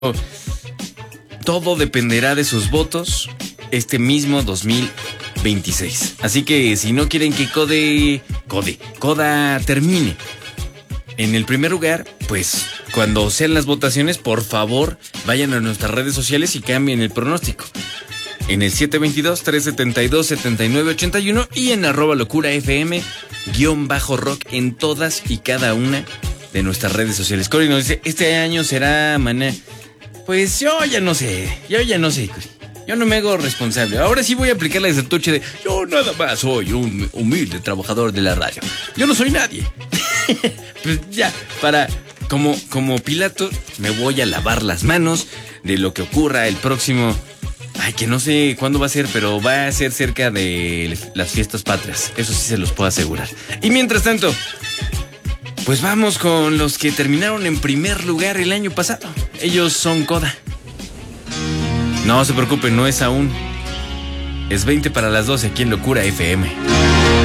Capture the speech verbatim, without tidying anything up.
todo dependerá de sus votos este mismo dos mil veintiséis. Así que si no quieren que Code, Code, Coda termine en el primer lugar, pues cuando sean las votaciones, por favor, vayan a nuestras redes sociales y cambien el pronóstico. En el siete dos dos, tres siete dos, siete nueve ocho uno y en arroba locura fm guión bajo rock en todas y cada una de nuestras redes sociales. Cory nos dice, este año será maná. Pues yo ya no sé, yo ya no sé, Cory. Yo no me hago responsable. Ahora sí voy a aplicar la desertuche de yo nada más soy un humilde trabajador de la radio. Yo no soy nadie. Pues ya, para, como, como Pilato, me voy a lavar las manos de lo que ocurra el próximo... Ay, que no sé cuándo va a ser, pero va a ser cerca de las fiestas patrias. Eso sí se los puedo asegurar. Y mientras tanto, pues vamos con los que terminaron en primer lugar el año pasado. Ellos son Coda. No se preocupen, no es aún. Es veinte para las doce aquí en Locura F M.